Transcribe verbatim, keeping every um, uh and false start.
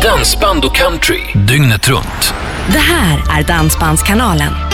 Dansband och country dygnet runt. Det här är Dansbandskanalen.